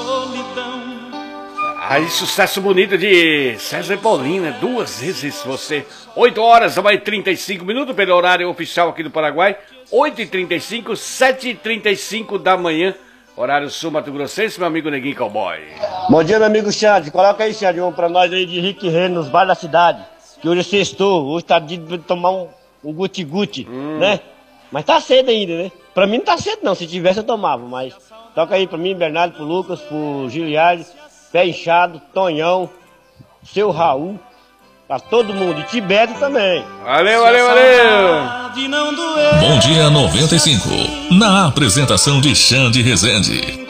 Aí, sucesso bonito de César e Paulinho, né? Duas vezes você. 8 horas, mais 35 minutos, pelo horário oficial aqui do Paraguai. 8h35, 7h35 da manhã. Horário sul Mato Grossense, meu amigo Neguinho Cowboy. Bom dia, meu amigo Xande. Coloca aí, Xande, pra nós aí de Rick Reno, nos bares da cidade. Que hoje é sextou, hoje tá de tomar um guti-guti, né? Mas tá cedo ainda, né? Pra mim não tá cedo não, se tivesse eu tomava, mas... Toca aí pra mim, Bernardo, pro Lucas, pro Giliardi, Pé Inchado, Tonhão, seu Raul, pra todo mundo, e Tibeto também. Valeu, valeu, valeu! Bom dia 95, na apresentação de Xande Rezende.